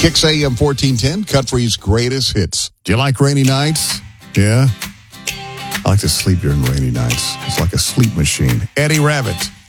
Kicks AM 1410, country's greatest hits. Do you like rainy nights? Yeah? I like to sleep during rainy nights. It's like a sleep machine. Eddie Rabbitt.